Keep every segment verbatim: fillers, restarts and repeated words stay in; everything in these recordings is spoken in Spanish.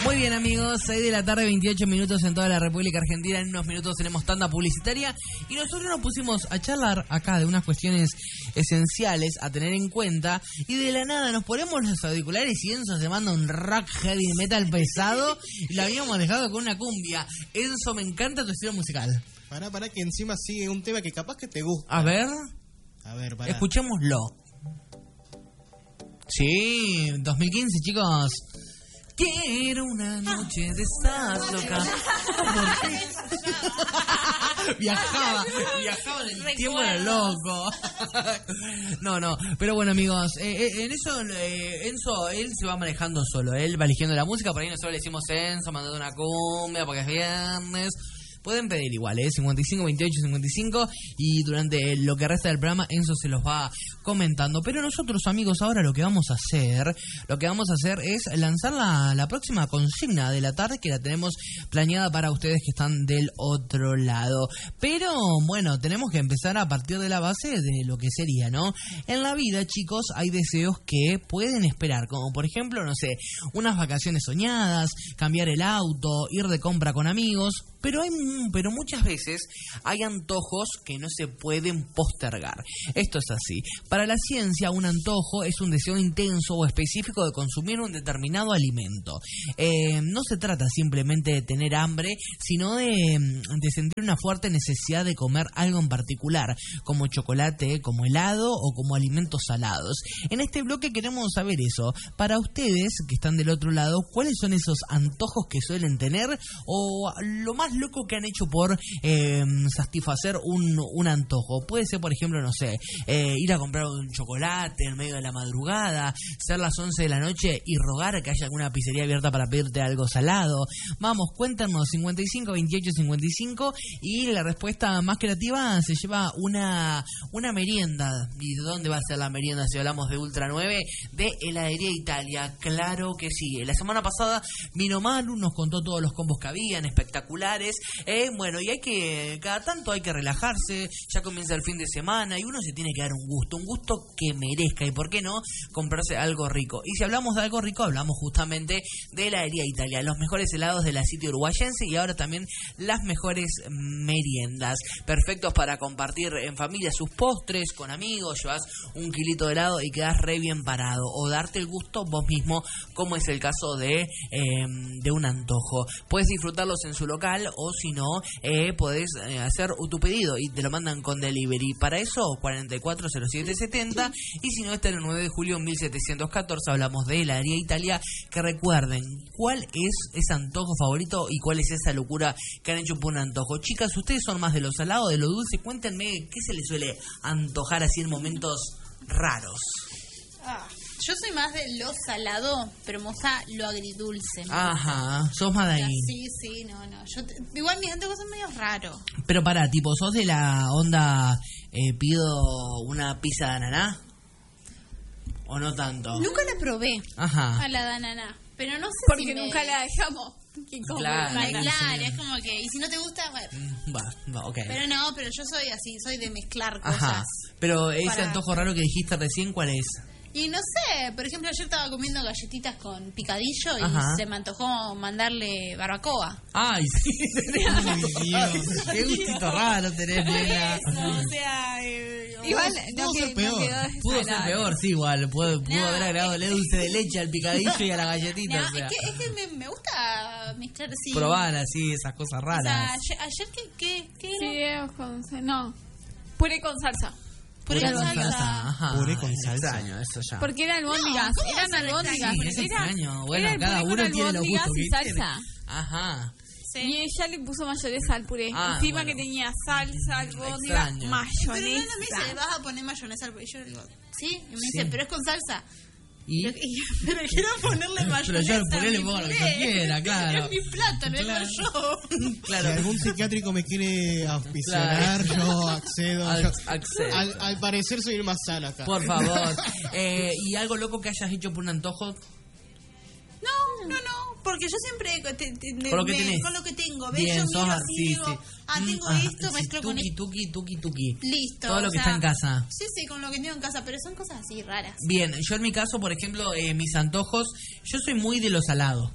Muy bien, amigos, seis de la tarde, veintiocho minutos en toda la República Argentina. En unos minutos tenemos tanda publicitaria y nosotros nos pusimos a charlar acá de unas cuestiones esenciales a tener en cuenta y de la nada nos ponemos los auriculares y Enzo se manda un rock heavy metal pesado y lo habíamos dejado con una cumbia. Enzo, me encanta tu estilo musical. Pará, pará, que encima sigue un tema que capaz que te gusta. A ver, A ver, pará. escuchémoslo. Sí, dos mil quince, chicos. Quiero una noche de estas locas. Viajaba, viajaba en el tiempo, era loco. No, no, pero bueno, amigos, eh, eh, en eso eh, Enzo, él se va manejando solo, él va eligiendo la música, por ahí nosotros le decimos Enzo, mandate una cumbia porque es viernes. Pueden pedir igual, ¿eh? cincuenta y cinco, veintiocho, cincuenta y cinco y durante lo que resta del programa Enzo se los va comentando. Pero nosotros, amigos, ahora lo que vamos a hacer, lo que vamos a hacer es lanzar la, la próxima consigna de la tarde que la tenemos planeada para ustedes que están del otro lado. Pero, bueno, tenemos que empezar a partir de la base de lo que sería, ¿no? En la vida, chicos, hay deseos que pueden esperar, como por ejemplo, no sé, unas vacaciones soñadas, cambiar el auto, ir de compra con amigos. Pero hay, pero muchas veces hay antojos que no se pueden postergar. Esto es así. Para la ciencia, un antojo es un deseo intenso o específico de consumir un determinado alimento. Eh, no se trata simplemente de tener hambre, sino de, de sentir una fuerte necesidad de comer algo en particular, como chocolate, como helado o como alimentos salados. En este bloque queremos saber eso. Para ustedes que están del otro lado, ¿cuáles son esos antojos que suelen tener o lo más loco que han hecho por eh, satisfacer un, un antojo? Puede ser, por ejemplo, no sé, eh, ir a comprar un chocolate en medio de la madrugada, ser las once de la noche y rogar que haya alguna pizzería abierta para pedirte algo salado. Vamos, cuéntanos, cincuenta y cinco, veintiocho, cincuenta y cinco y la respuesta más creativa se lleva una, una merienda. ¿Y de dónde va a ser la merienda si hablamos de Ultra nueve? De Heladería Italia, claro que sí. La semana pasada vino Malu, nos contó todos los combos que habían, espectaculares. Eh, bueno, y hay que, cada tanto hay que relajarse, ya comienza el fin de semana y uno se tiene que dar un gusto, un gusto que merezca y por qué no, comprarse algo rico. Y si hablamos de algo rico, hablamos justamente de Heladería Italia, los mejores helados de la City uruguayense y ahora también las mejores meriendas, perfectos para compartir en familia sus postres, con amigos, llevas un kilito de helado y quedás re bien parado, o darte el gusto vos mismo, como es el caso de, eh, de un antojo. Puedes disfrutarlos en su local o si no, eh, podés eh, hacer tu pedido y te lo mandan con delivery. Para eso, cuarenta y cuatro cero siete setenta y si no, está el nueve de julio mil setecientos catorce. Hablamos de Heladería Italia. Que recuerden, ¿cuál es ese antojo favorito y cuál es esa locura que han hecho por un antojo? Chicas, ¿ustedes son más de lo salado, de lo dulce? Cuéntenme, ¿qué se les suele antojar así en momentos raros? Ah. Yo soy más de lo salado, pero me gusta lo agridulce. Ajá, sos más de ahí. Sí, sí, no, no. Yo te, igual mis antojos son medio raros. Pero pará, tipo, ¿sos de la onda, eh, pido una pizza de ananá? ¿O no tanto? Nunca la probé. Ajá. A la de ananá. Pero no sé Porque si nunca me... la dejamos. Claro, Claro, sí. es como que... Y si no te gusta, bueno... Mm, Va, va, ok. Pero no, pero yo soy así, soy de mezclar cosas. Ajá. Pero ese para... antojo raro que dijiste recién, ¿cuál es? Y no sé, por ejemplo, ayer estaba comiendo galletitas con picadillo y Ajá. se me antojó mandarle barbacoa. Ay, sí, tenés un gustito. Qué gustito raro tenés, nena. Eso, o sea... Eh, Igual no, Pudo que, ser peor. no quedó Pudo ser desagradable. peor, sí, igual. Pudo, pudo No, haber agregado es- el dulce de leche al picadillo y a la galletita. No, o sea, es que, es que me, me gusta mezclar así. probar así esas cosas O sea, raras. ayer, ayer ¿qué, qué, qué era? Fideos con... sa- No, puré con salsa. Puré Puré con salsa. Ajá. Puré con Es salsa. extraño eso ya. Porque eran albóndigas. ¿cómo eran va a ser albóndigas. Sí, es Era- extraño. Bueno, era el cada puré uno con tiene los albóndigas gustos y que tiene. salsa. Ajá. Sí. Y ella le puso mayonesa al puré. Ah, Encima bueno. que tenía salsa, albóndiga, Extraño. Pero no mayonesa. me dice, vas a poner mayonesa al... Y yo le digo, sí. Y me dice, Sí. pero es con salsa. Y Pero, y- pero quiero ponerle mayonesa. Pero yo al puré a le mi pongo lo que puré. yo quiera, claro. Es mi plato, lo Claro. hago yo. Si claro. algún psiquiátrico me quiere auspiciar, Claro. yo accedo. Al- Yo- accedo. al, al parecer soy el más sano acá. Por favor. Eh, ¿Y algo loco que hayas hecho por un antojo? No, no, no, porque yo siempre te- te- me- Con lo que me- tenés. con lo que tengo, ¿ves? Bien, Yo sos miro así, así, sí, digo, sí. ah, Mm, tengo ajá, esto, sí, mezclo con tuki, esto. tuki, tuki, tuki. Listo. Todo lo o que sea, está en casa. Sí, sí, con lo que tengo en casa, pero son cosas así raras. Bien, yo en mi caso, por ejemplo, eh, mis antojos, yo soy muy de lo salado.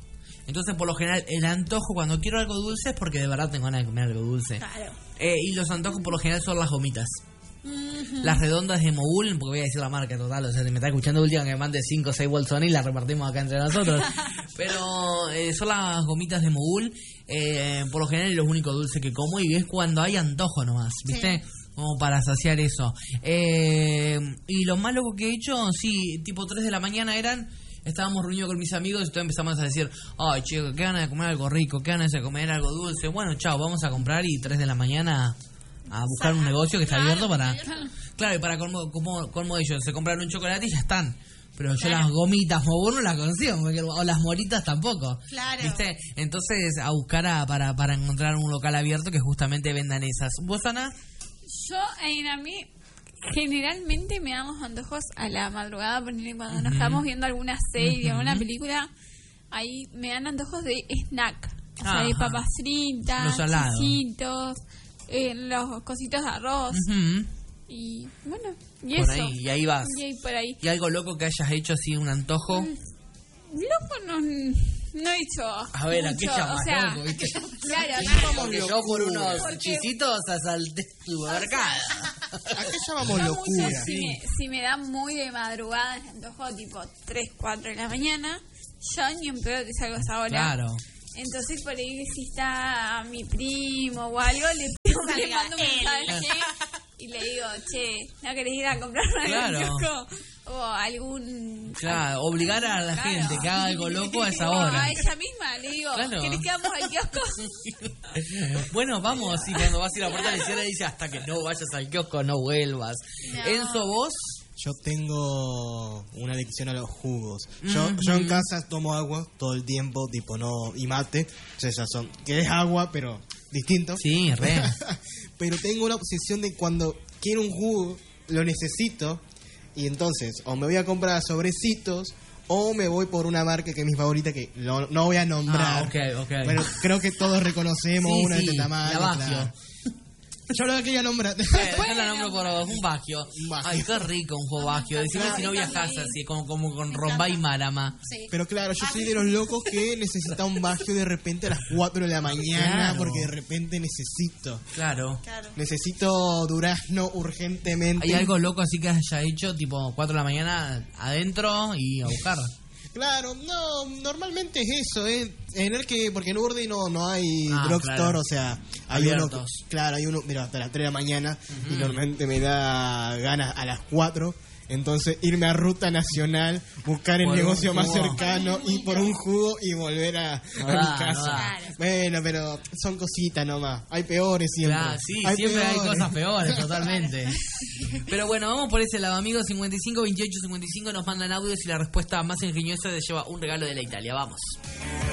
Entonces, por lo general, el antojo cuando quiero algo dulce es porque de verdad tengo ganas de comer algo dulce. Claro. Eh, y los antojos por lo general son las gomitas. Las redondas de Mogul, porque voy a decir la marca total, o sea, si me está escuchando última que me mande cinco o seis bolsones y las repartimos acá entre nosotros. Pero eh, son las gomitas de Mogul, eh, por lo general es lo único dulce que como y es cuando hay antojo nomás, ¿viste? Sí. Como para saciar eso. Eh, y lo más loco que he hecho, sí, tipo tres de la mañana eran... Estábamos reunidos con mis amigos y todos empezamos a decir, ay, chicos, qué ganas de comer algo rico, qué ganas de comer algo dulce. Bueno, chao, vamos a comprar y tres de la mañana a buscar un negocio que está abierto para... Claro, y para colmo, como, colmo de ellos, se compran un chocolate y ya están. Pero yo las gomitas Mogul no las consigo, o las moritas tampoco. Claro. ¿Viste? Entonces, a buscar a, para, para encontrar un local abierto que justamente vendan esas. ¿Vos, Ana? Yo, en a mí... Generalmente me damos antojos a la madrugada, porque cuando nos estamos viendo alguna serie o Uh-huh. una película, ahí me dan antojos de snack. O sea, Ajá. de papas fritas, Lo salado. chisitos, eh, los cositos de arroz. Uh-huh. Y bueno, y Por eso. ahí, y ahí vas. Y ahí por ahí. ¿Y algo loco que hayas hecho así, un antojo? Loco no, no he hecho. A ver, ¿a qué mucho, llamas o sea, loco, viste? Claro, Porque yo por unos Porque- chisitos asalté tu supermercado. ¿A qué llamamos no locura? mucho, si, me, si me da muy de madrugada el antojo, tipo tres, cuatro de la mañana, yo ni en pedo te salgo a esa hora. Claro. Entonces, por ahí, si está mi primo o algo, le, le mando un mensaje y le digo, che, ¿no querés ir a comprar una Claro. kiosco? O algún... Claro, obligar a la Claro. gente que haga algo loco a esa O hora. a ella misma, le digo, Claro. ¿querés que vamos al kiosco? Bueno, vamos, y cuando vas a ir a la puerta le cierra y dice, hasta que no vayas al kiosco no vuelvas. No. Enzo, vos... Yo tengo una adicción a los jugos. Yo, Ujú. yo en casa tomo agua todo el tiempo, tipo no, y mate. O sea, esas son, que es agua, pero distinto. Sí, re. Pero tengo una obsesión de cuando quiero un jugo, lo necesito. Y entonces, o me voy a comprar sobrecitos, o me voy por una marca que es mi favorita, que lo- no voy a nombrar. Ah, ok, ok. Pero creo que todos reconocemos Sí, una de sí, este tamaño. la Bagio. claro. Yo lo quería nombrar. Eh, yo la nombro por un bagio. Un bagio. Ay, qué rico un juego bagio. Decime si no viajás así, como, como con Rombay y Marama. Sí. Pero claro, yo soy de los locos que necesita un bagio de repente a las cuatro de la mañana, Claro. porque de repente necesito. Claro. Claro. Necesito durazno urgentemente. ¿Hay algo loco así que haya hecho, tipo cuatro de la mañana adentro y a buscar? Claro, no, normalmente es eso, ¿eh? En el que, porque en Urdi no, no hay Ah, drugstore, claro. o sea, hay uno, Abiertos. claro, hay uno, mira, hasta las tres de la mañana, y normalmente me da ganas a las cuatro, entonces irme a Ruta Nacional, buscar el Por un negocio más jugo. cercano, y por un jugo y volver a, No a da, mi no casa. da. Bueno, pero son cositas nomás, hay peores siempre. Claro, sí, siempre hay peores. cosas peores, totalmente. Pero bueno, vamos por ese lado, amigos. cincuenta y cinco, veintiocho, cincuenta y cinco nos mandan audios y la respuesta más ingeniosa les lleva un regalo de la Italia. Vamos.